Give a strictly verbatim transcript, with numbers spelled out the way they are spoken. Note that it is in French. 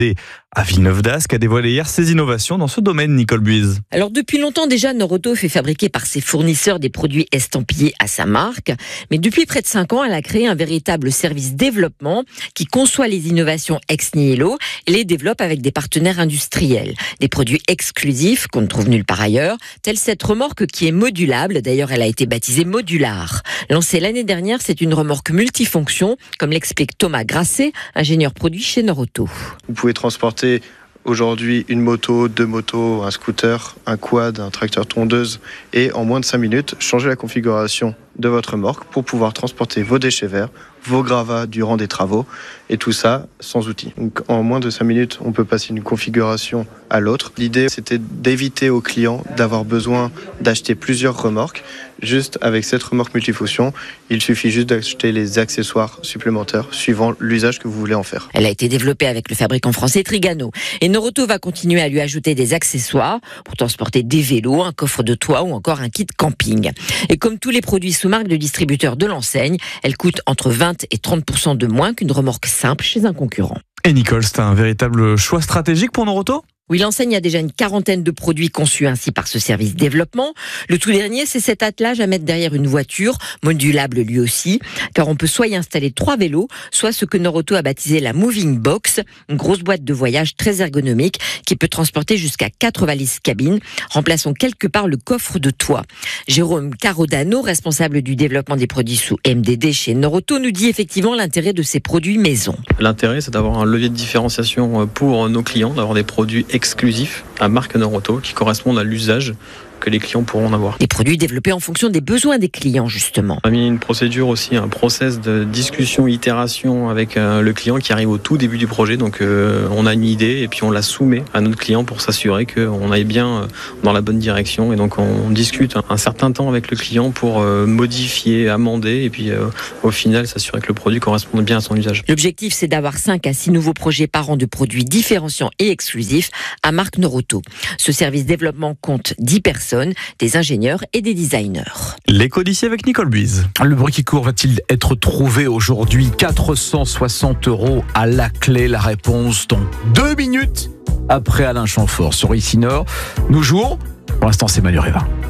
à Villeneuve-d'Ascq a dévoilé hier ses innovations dans ce domaine, Nicole Buise. Alors depuis longtemps déjà, Norauto fait fabriquer par ses fournisseurs des produits estampillés à sa marque. Mais depuis près de cinq ans, elle a créé un véritable service développement qui conçoit les innovations ex nihilo et les développe avec des partenaires industriels. Des produits exclusifs qu'on ne trouve nulle part ailleurs, telle cette remorque qui est modulable. D'ailleurs, elle a été baptisée Modular. Lancée l'année dernière, c'est une remorque multifonction, comme l'explique Thomas Grasset, ingénieur produit chez Norauto. Vous pouvez transporter aujourd'hui une moto, deux motos, un scooter, un quad, un tracteur tondeuse et en moins de cinq minutes, changer la configuration de votre remorque pour pouvoir transporter vos déchets verts, vos gravats durant des travaux et tout ça sans outils. Donc en moins de cinq minutes, on peut passer d'une configuration à l'autre. L'idée, c'était d'éviter aux clients d'avoir besoin d'acheter plusieurs remorques. Juste avec cette remorque multifonction, il suffit juste d'acheter les accessoires supplémentaires suivant l'usage que vous voulez en faire. Elle a été développée avec le fabricant français Trigano. Et Norauto va continuer à lui ajouter des accessoires pour transporter des vélos, un coffre de toit ou encore un kit camping. Et comme tous les produits sous marque de distributeur de l'enseigne, elle coûte entre vingt et trente pour cent de moins qu'une remorque simple chez un concurrent. Et Nicole, c'est un véritable choix stratégique pour Norauto ? Oui, l'enseigne a déjà une quarantaine de produits conçus ainsi par ce service développement. Le tout dernier, c'est cet attelage à mettre derrière une voiture, modulable lui aussi, car on peut soit y installer trois vélos, soit ce que Norauto a baptisé la Moving Box, une grosse boîte de voyage très ergonomique qui peut transporter jusqu'à quatre valises cabine, remplaçant quelque part le coffre de toit. Jérôme Carodano, responsable du développement des produits sous M D D chez Norauto, nous dit effectivement l'intérêt de ces produits maison. L'intérêt, c'est d'avoir un levier de différenciation pour nos clients, d'avoir des produits exclusifs à marque Norauto qui correspondent à l'usage que les clients pourront en avoir. Des produits développés en fonction des besoins des clients, justement. On a mis une procédure aussi, un process de discussion, itération avec euh, le client qui arrive au tout début du projet. Donc euh, on a une idée et puis on la soumet à notre client pour s'assurer qu'on aille bien euh, dans la bonne direction. Et donc on discute un, un certain temps avec le client pour euh, modifier, amender et puis euh, au final s'assurer que le produit corresponde bien à son usage. L'objectif, c'est d'avoir cinq à six nouveaux projets par an de produits différenciants et exclusifs à marque Norauto. Ce service développement compte dix personnes, des ingénieurs et des designers. L'écho d'ici avec Nicole Buise. Le bruit qui court va-t-il être trouvé aujourd'hui ? quatre cent soixante euros à la clé. La réponse dans deux minutes après Alain Chamfort sur Ici Nord. Nous jouons. Pour l'instant, c'est Manu Révin.